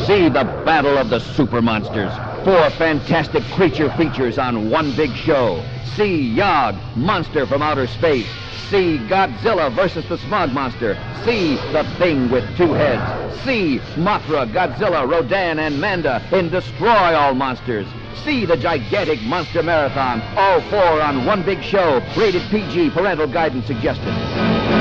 See the battle of the super monsters. 4 fantastic creature features on one big show. See Yog, monster from outer space. See Godzilla versus the Smog Monster. See the Thing with 2 heads. See Mothra, Godzilla, Rodan, and Manda in Destroy All Monsters. See the gigantic Monster Marathon. All 4 on one big show. Rated PG. Parental guidance suggested.